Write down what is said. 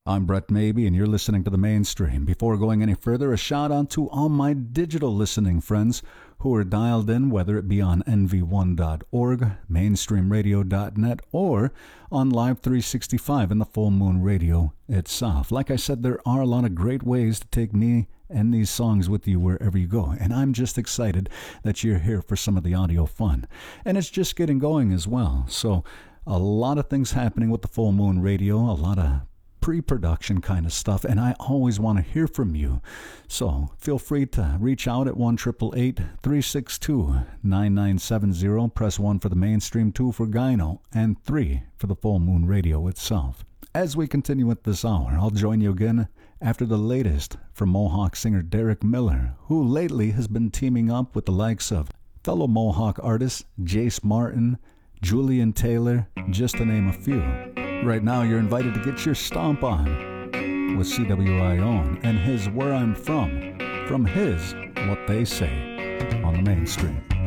I'm Brett Maybe, and you're listening to The Mainstream. Before going any further, a shout-out to all my digital listening friends who are dialed in, whether it be on nv1.org, mainstreamradio.net, or on Live 365 in the Full Moon Radio itself. Like I said, there are a lot of great ways to take me and these songs with you wherever you go, and I'm just excited that you're here for some of the audio fun. And it's just getting going as well, so a lot of things happening with the Full Moon Radio, a lot of pre-production kind of stuff, and I always want to hear from you. So feel free to reach out at 1-888-362-9970. Press 1 for the Mainstream, 2 for Gyno, and 3 for the Full Moon Radio itself. As we continue with this hour, I'll join you again after the latest from Mohawk singer Derek Miller, who lately has been teaming up with the likes of fellow Mohawk artists Jace Martin, Julian Taylor, just to name a few. Right now, you're invited to get your stomp on with CWI Own and his Where I'm From his What They Say on the Mainstream.